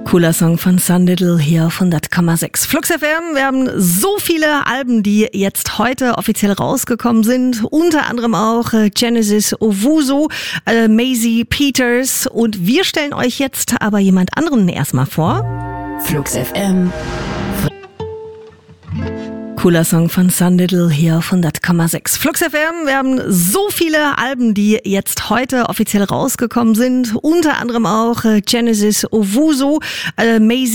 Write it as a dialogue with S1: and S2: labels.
S1: Cooler Song von Sun Little hier von 100,6 Flux FM. Wir haben so viele Alben, die jetzt heute offiziell rausgekommen sind. Unter anderem auch Genesis Owusu, Maisie Peters. Und wir stellen euch jetzt aber jemand anderen erstmal vor.
S2: Flux FM.
S1: Cooler Song von Sun Little hier von 100,6 Flux FM. Wir haben so viele Alben, die jetzt heute offiziell rausgekommen sind. Unter anderem auch Genesis Owusu, Maisie